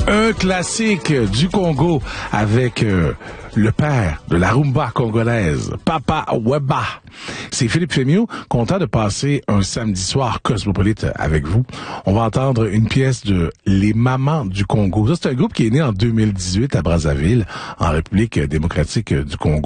Un classique du Congo avec le père de la rumba congolaise, Papa Wemba. C'est Philippe Fémiot, content de passer un samedi soir cosmopolite avec vous. On va entendre une pièce de Les Mamans du Congo. Ça, c'est un groupe qui est né en 2018 à Brazzaville, en République démocratique du Congo.